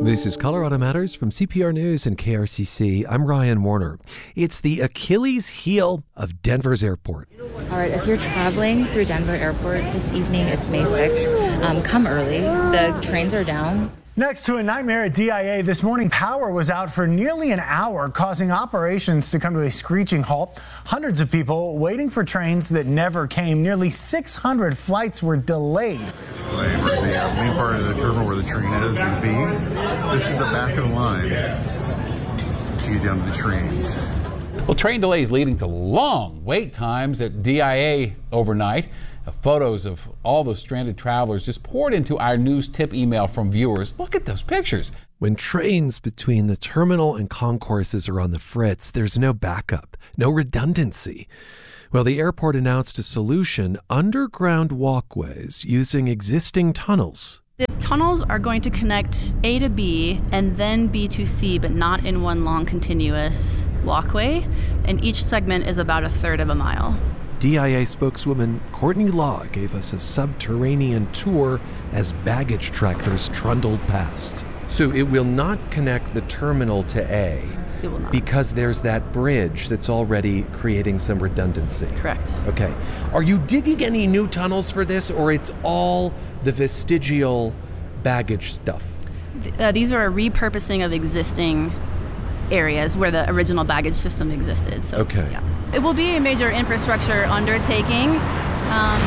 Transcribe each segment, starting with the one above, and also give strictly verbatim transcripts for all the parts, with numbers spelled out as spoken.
This is Colorado Matters from C P R News and K R C C. I'm Ryan Warner. It's the Achilles heel of Denver's airport. All right, if you're traveling through Denver Airport this evening, it's May sixth, um, come early. The trains are down. Next to a nightmare at D I A, this morning power was out for nearly an hour, causing operations to come to a screeching halt. Hundreds of people waiting for trains that never came. Nearly six hundred flights were delayed. Right, right there, main part of the terminal where the train is, is B. This is the back of the line to get down to the trains. Well, train delays leading to long wait times at D I A overnight. Uh, photos of all those stranded travelers just poured into our news tip email from viewers. Look at those pictures. When trains between the terminal and concourses are on the fritz, there's no backup, no redundancy. Well, the airport announced a solution: underground walkways using existing tunnels. The tunnels are going to connect A to B and then B to C, but not in one long continuous walkway. And each segment is about a third of a mile. D I A spokeswoman Courtney Law gave us a subterranean tour as baggage tractors trundled past. So it will not connect the terminal to A. It will not. Because there's that bridge that's already creating some redundancy. Correct. Okay. Are you digging any new tunnels for this, or it's all the vestigial baggage stuff? Uh, these are a repurposing of existing areas where the original baggage system existed. So, okay. Yeah. It will be a major infrastructure undertaking. Um,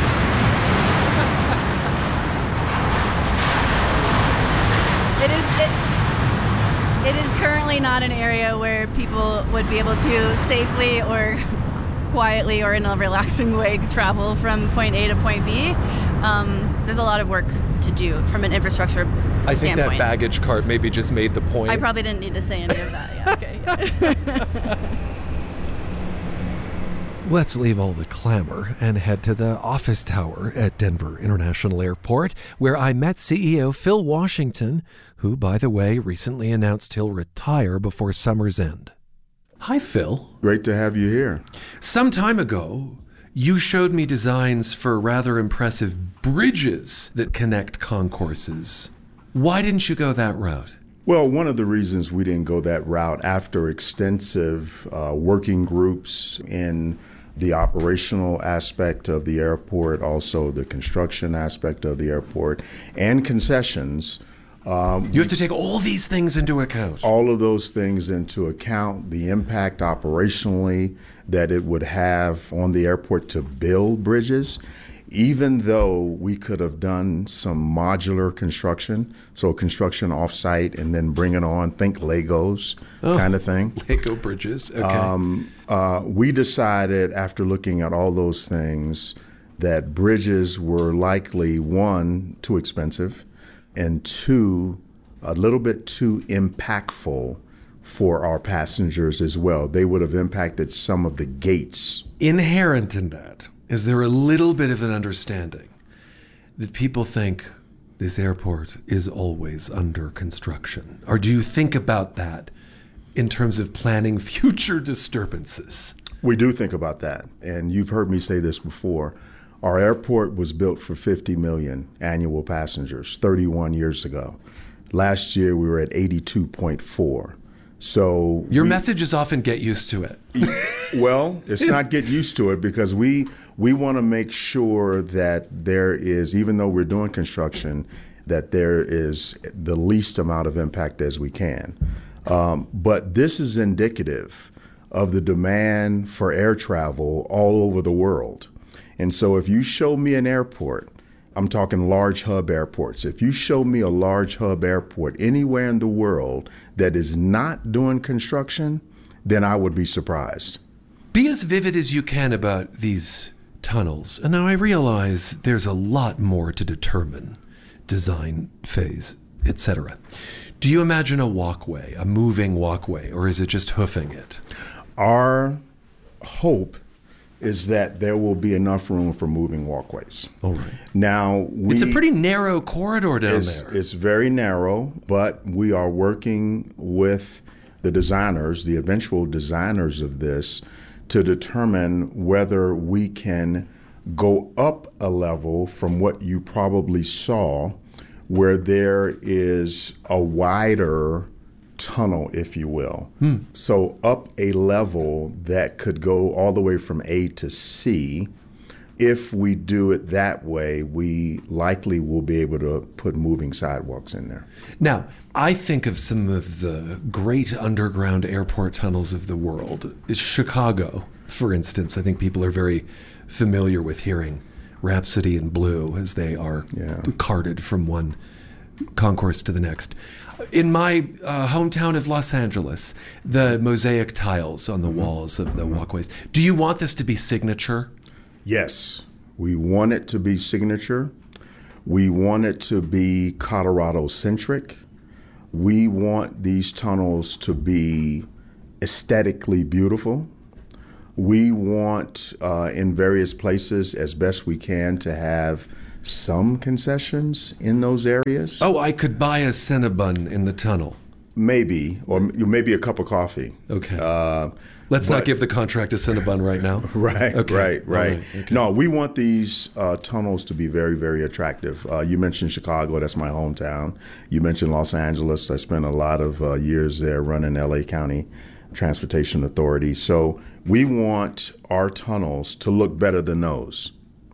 it is it, it is currently not an area where people would be able to safely or quietly or in a relaxing way travel from point A to point B. Um, there's a lot of work to do from an infrastructure I standpoint. think that baggage cart maybe just made the point. I probably didn't need to say any of that. Yeah, okay. Let's leave all the clamor and head to the office tower at Denver International Airport, where I met C E O Phil Washington, who, by the way, recently announced he'll retire before summer's end. Hi, Phil. Great to have you here. Some time ago, you showed me designs for rather impressive bridges that connect concourses. Why didn't you go that route? Well, one of the reasons we didn't go that route, after extensive uh, working groups in the operational aspect of the airport, also the construction aspect of the airport, and concessions. Um, you have to take all these things into account. All of those things into account, the impact operationally that it would have on the airport to build bridges. Even though we could have done some modular construction, so construction off-site and then bring it on, think Legos oh, kind of thing. Lego bridges, okay. Um, uh, we decided after looking at all those things that bridges were likely, one, too expensive, and two, a little bit too impactful for our passengers as well. They would have impacted some of the gates. Inherent in that, is there a little bit of an understanding that people think this airport is always under construction? Or do you think about that in terms of planning future disturbances? We do think about that. And you've heard me say this before. Our airport was built for fifty million annual passengers thirty-one years ago. Last year, we were at eighty-two point four. So your we, messages often get used to it. Well, it's not get used to it because we we want to make sure that there is, even though we're doing construction, that there is the least amount of impact as we can. Um, but this is indicative of the demand for air travel all over the world. And so if you show me an airport, I'm talking large hub airports. If you show me a large hub airport anywhere in the world that is not doing construction, then I would be surprised. Be as vivid as you can about these tunnels. And now I realize there's a lot more to determine, design phase, et cetera. Do you imagine a walkway, a moving walkway, or is it just hoofing it? Our hope is that there will be enough room for moving walkways. All right. Now, we, it's a pretty narrow corridor down it's, there. It's very narrow, but we are working with the designers, the eventual designers of this, to determine whether we can go up a level from what you probably saw where there is a wider tunnel, if you will. Hmm. So up a level that could go all the way from A to C. If we do it that way, we likely will be able to put moving sidewalks in there. Now, I think of some of the great underground airport tunnels of the world. Chicago, for instance, I think people are very familiar with hearing Rhapsody in Blue as they are yeah. carted from one concourse to the next. In my uh, hometown of Los Angeles, the mosaic tiles on the mm-hmm. walls of the walkways. Do you want this to be signature? Yes, we want it to be signature. We want it to be Colorado-centric. We want these tunnels to be aesthetically beautiful. We want, uh, in various places, as best we can, to have some concessions in those areas. Oh, I could buy a Cinnabon in the tunnel. Maybe, or maybe a cup of coffee. Okay. Uh, Let's but, not give the contract to Cinnabon right now. right, okay. right, right, right. Okay. No, we want these uh, tunnels to be very, very attractive. Uh, you mentioned Chicago, that's my hometown. You mentioned Los Angeles. I spent a lot of uh, years there running L A County Transportation Authority. So we want our tunnels to look better than those.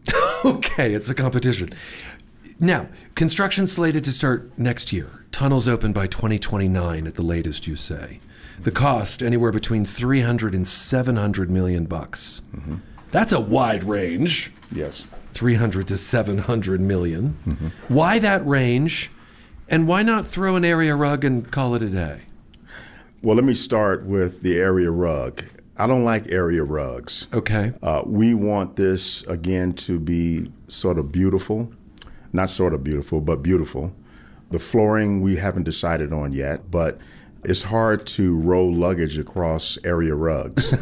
Okay, it's a competition. Now, construction slated to start next year. Tunnels open by twenty twenty-nine at the latest, you say. The cost, anywhere between three hundred and seven hundred million bucks. Mm-hmm. That's a wide range. Yes. three hundred to seven hundred million. Mm-hmm. Why that range? And why not throw an area rug and call it a day? Well, let me start with the area rug. I don't like area rugs. Okay. Uh, we want this, again, to be sort of beautiful. Not sort of beautiful, but beautiful. The flooring we haven't decided on yet, but it's hard to roll luggage across area rugs.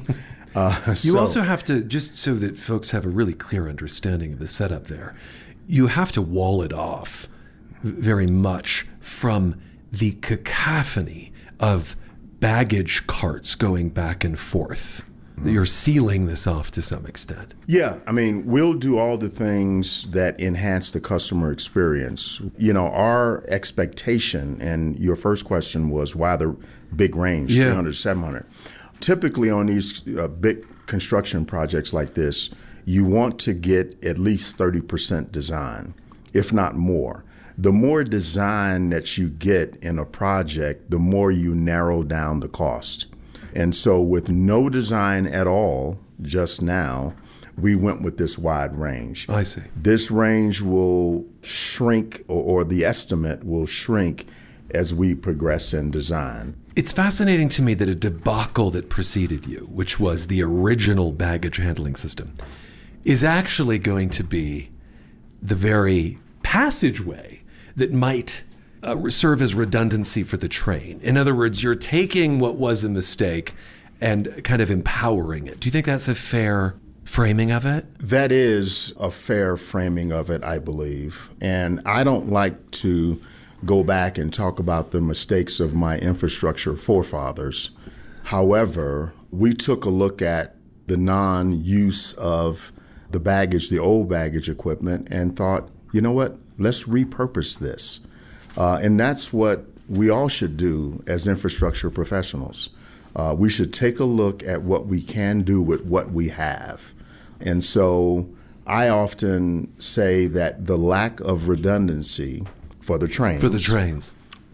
uh, you so, also have to, just so that folks have a really clear understanding of the setup there, you have to wall it off very much from the cacophony of baggage carts going back and forth. Mm-hmm. You're sealing this off to some extent. Yeah, I mean, we'll do all the things that enhance the customer experience. You know, our expectation, and your first question was why the big range, yeah. three hundred to seven hundred. Typically on these uh, big construction projects like this, you want to get at least thirty percent design, if not more. The more design that you get in a project, the more you narrow down the cost. And so with no design at all just now, we went with this wide range. I see. This range will shrink, or, or the estimate will shrink as we progress in design. It's fascinating to me that a debacle that preceded you, which was the original baggage handling system, is actually going to be the very passageway that might uh, serve as redundancy for the train. In other words, you're taking what was a mistake and kind of empowering it. Do you think that's a fair framing of it? That is a fair framing of it, I believe. And I don't like to go back and talk about the mistakes of my infrastructure forefathers. However, we took a look at the non-use of the baggage, the old baggage equipment, and thought, you know what, let's repurpose this. Uh, and that's what we all should do as infrastructure professionals. Uh, we should take a look at what we can do with what we have. And so I often say that the lack of redundancy for the trains, for the trains.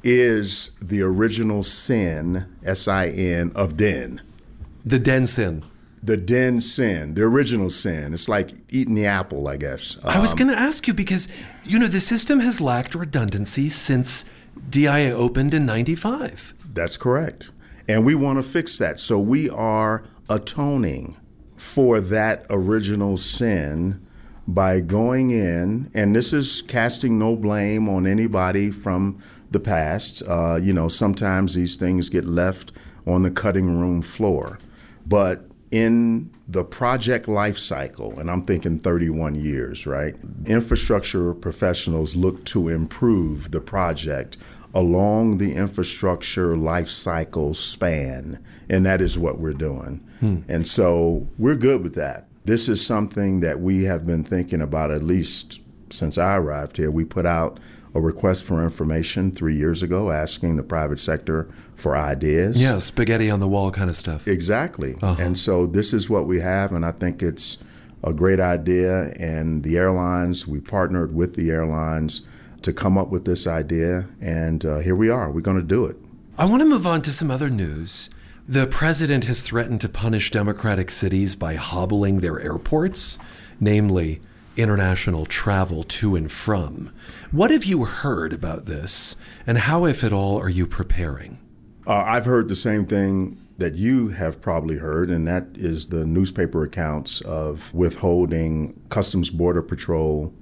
is the original sin, S I N, of D E N. The D E N sin. The D E N sin, the original sin. It's like eating the apple, I guess. I was Um, going to ask you because, you know, the system has lacked redundancy since D I A opened in ninety-five. That's correct. And we want to fix that. So we are atoning for that original sin by going in, and this is casting no blame on anybody from the past. Uh, you know, sometimes these things get left on the cutting room floor. But in the project life cycle, and I'm thinking thirty-one years, right? Infrastructure professionals look to improve the project along the infrastructure life cycle span, and that is what we're doing. Hmm. And so we're good with that. This is something that we have been thinking about at least since I arrived here. We put out a request for information three years ago, asking the private sector for ideas. Yeah, spaghetti on the wall kind of stuff. Exactly. Uh-huh. And so this is what we have, and I think it's a great idea. And the airlines, we partnered with the airlines to come up with this idea, and uh, here we are. We're going to do it. I want to move on to some other news. The president has threatened to punish Democratic cities by hobbling their airports, namely international travel to and from. What have you heard about this, and how, if at all, are you preparing? Uh, I've heard the same thing that you have probably heard, and that is the newspaper accounts of withholding Customs Border Patrol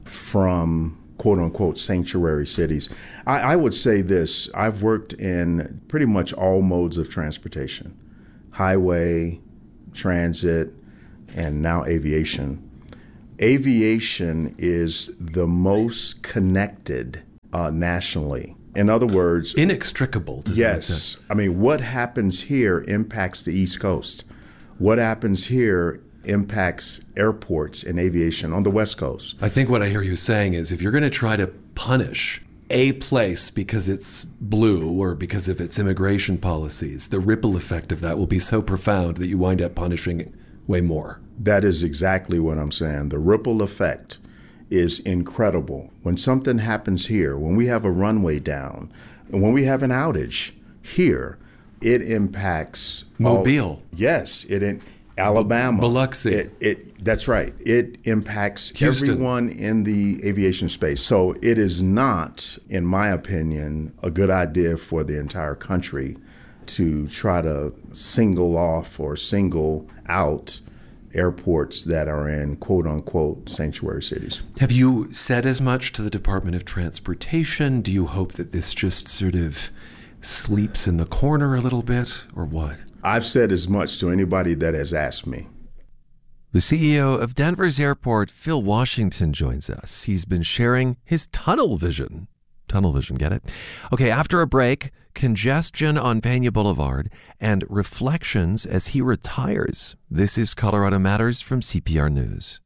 from quote-unquote sanctuary cities. I, I would say this. I've worked in pretty much all modes of transportation, highway, transit, and now aviation. Aviation is the most connected uh, nationally. In other words, inextricable. Does yes. I mean, what happens here impacts the East Coast. What happens here impacts airports and aviation on the West Coast. I think what I hear you saying is if you're going to try to punish a place because it's blue or because of its immigration policies, the ripple effect of that will be so profound that you wind up punishing way more. That is exactly what I'm saying. The ripple effect is incredible. When something happens here, when we have a runway down, and when we have an outage here, it impacts Mobile. All, yes, it in Alabama, Biloxi. It, it that's right. It impacts Houston. Everyone in the aviation space. So it is not, in my opinion, a good idea for the entire country to try to single off or single out airports that are in quote-unquote sanctuary cities. Have you said as much to the Department of Transportation? Do you hope that this just sort of sleeps in the corner a little bit, or what? I've said as much to anybody that has asked me. The C E O of Denver's airport, Phil Washington, joins us. He's been sharing his tunnel vision. Tunnel vision, get it? Okay, after a break, congestion on Pena Boulevard and reflections as he retires. This is Colorado Matters from C P R News.